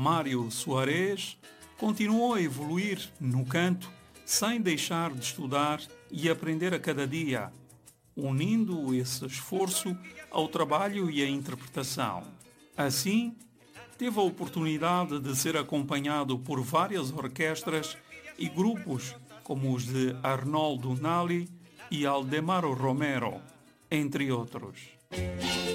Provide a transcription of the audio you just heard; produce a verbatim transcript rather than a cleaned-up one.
Mário Soares, continuou a evoluir no canto sem deixar de estudar e aprender a cada dia, unindo esse esforço ao trabalho e à interpretação. Assim, teve a oportunidade de ser acompanhado por várias orquestras e grupos como os de Arnoldo Nali e Aldemaro Romero, entre outros.